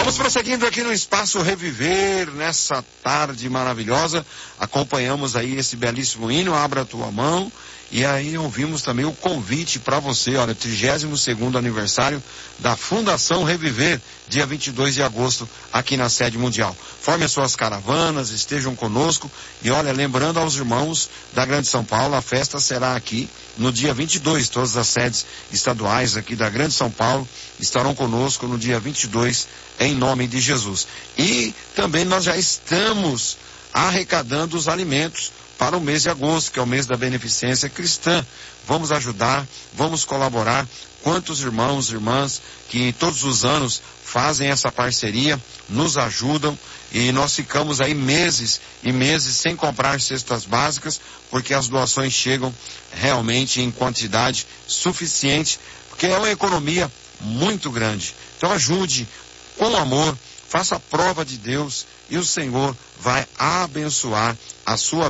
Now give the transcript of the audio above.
Vamos prosseguindo aqui no Espaço Reviver, nessa tarde maravilhosa. Acompanhamos aí esse belíssimo hino, Abra a Tua Mão. E aí ouvimos também o convite para você, olha, 32º aniversário da Fundação Reviver, dia 22 de agosto, aqui na sede mundial. Forme as suas caravanas, estejam conosco e olha, lembrando aos irmãos da Grande São Paulo, a festa será aqui no dia 22, todas as sedes estaduais aqui da Grande São Paulo estarão conosco no dia 22, em nome de Jesus. E também nós já estamos arrecadando os alimentos para o mês de agosto, que é o mês da beneficência cristã. Vamos ajudar, vamos colaborar. Quantos irmãos e irmãs que todos os anos fazem essa parceria, nos ajudam, e nós ficamos aí meses e meses sem comprar cestas básicas, porque as doações chegam realmente em quantidade suficiente, porque é uma economia muito grande. Então ajude com amor, faça a prova de Deus e o Senhor vai abençoar a sua